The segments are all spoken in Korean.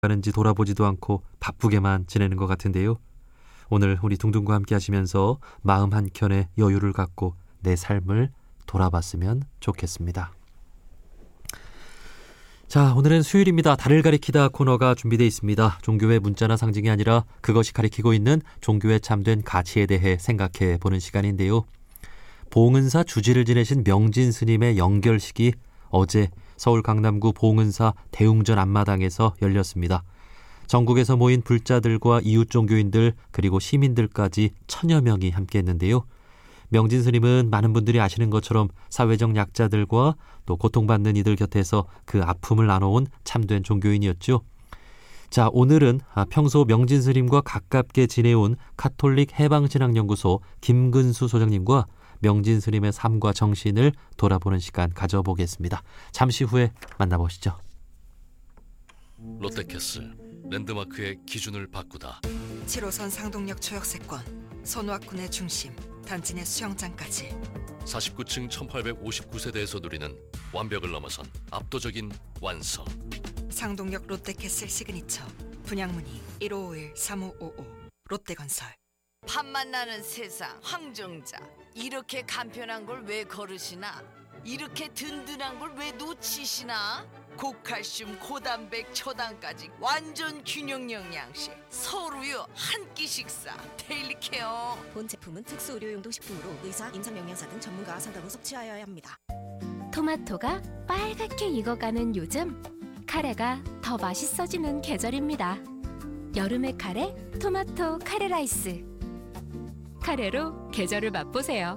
하는지 돌아보지도 않고 바쁘게만 지내는 것 같은데요. 오늘 우리 둥둥과 함께 하시면서 마음 한켠에 여유를 갖고 내 삶을 돌아봤으면 좋겠습니다. 자, 오늘은 수요일입니다. 달을 가리키다 코너가 준비되어 있습니다. 종교의 문자나 상징이 아니라 그것이 가리키고 있는 종교의 참된 가치에 대해 생각해 보는 시간인데요. 봉은사 주지를 지내신 명진 스님의 영결식이 어제 서울 강남구 봉은사 대웅전 앞마당에서 열렸습니다. 전국에서 모인 불자들과 이웃 종교인들 그리고 시민들까지 1000여 명이 함께했는데요. 명진 스님은 많은 분들이 아시는 것처럼 사회적 약자들과 또 고통받는 이들 곁에서 그 아픔을 나눠온 참된 종교인이었죠. 자, 오늘은 평소 명진 스님과 가깝게 지내온 가톨릭 해방신앙연구소 김근수 소장님과 명진 스님의 삶과 정신을 돌아보는 시간 가져보겠습니다. 잠시 후에 만나보시죠. 롯데캐슬 랜드마크의 기준을 바꾸다. 7호선 상동역 초역세권, 선호학군의 중심, 단지 내 수영장까지 49층 1859세대에서 누리는 완벽을 넘어선 압도적인 완성. 상동역 롯데캐슬 시그니처, 분양문의 1551-3555 롯데건설. 팝만 나는 세상 황정자, 이렇게 간편한 걸 왜 거르시나? 이렇게 든든한 걸 왜 놓치시나? 고칼슘, 고단백, 초당까지 완전 균형 영양식. 서울우유 한 끼 식사 데일리 케어. 본 제품은 특수 의료용도 식품으로 의사, 임상영양사 등 전문가와 상담 후 섭취하여야 합니다. 토마토가 빨갛게 익어가는 요즘, 카레가 더 맛있어지는 계절입니다. 여름의 카레, 토마토 카레 라이스. 카레로 계절을 맛보세요.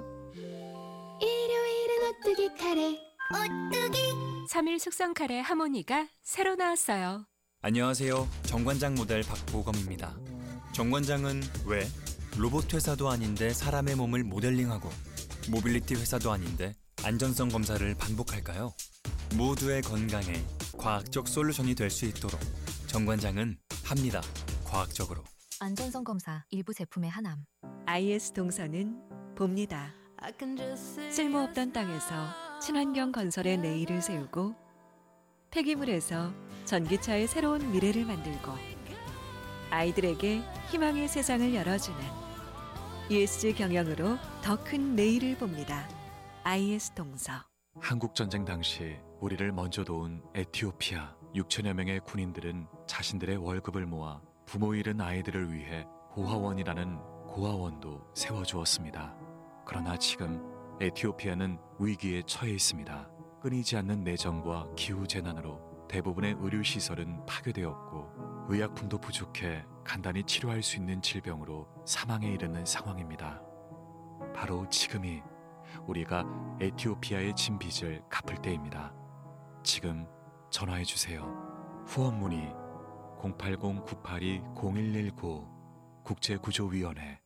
일요일은 오뚜기 카레. 오뚜기 3일 숙성 카레 하모니가 새로 나왔어요. 안녕하세요. 정관장 모델 박보검입니다. 정관장은 왜 로봇 회사도 아닌데 사람의 몸을 모델링하고 모빌리티 회사도 아닌데 안전성 검사를 반복할까요? 모두의 건강에 과학적 솔루션이 될 수 있도록 정관장은 합니다. 과학적으로. 안전성 검사 일부 제품의 하남. IS 동서는 봅니다. 쓸모없던 땅에서 친환경 건설의 내일을 세우고 폐기물에서 전기차의 새로운 미래를 만들고 아이들에게 희망의 세상을 열어주는 ESG 경영으로 더 큰 내일을 봅니다. IS 동서. 한국전쟁 당시 우리를 먼저 도운 에티오피아 6천여 명의 군인들은 자신들의 월급을 모아 부모 잃은 아이들을 위해 고아원이라는 고아원도 세워주었습니다. 그러나 지금 에티오피아는 위기에 처해 있습니다. 끊이지 않는 내전과 기후재난으로 대부분의 의료시설은 파괴되었고 의약품도 부족해 간단히 치료할 수 있는 질병으로 사망에 이르는 상황입니다. 바로 지금이 우리가 에티오피아의 진 빚을 갚을 때입니다. 지금 전화해주세요. 후원 문의 080-982-0119 국제구조위원회.